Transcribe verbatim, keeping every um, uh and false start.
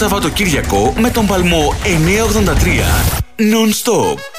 Σαββατοκύριακο με τον παλμό εννιακόσια ογδόντα τρία. Non-stop.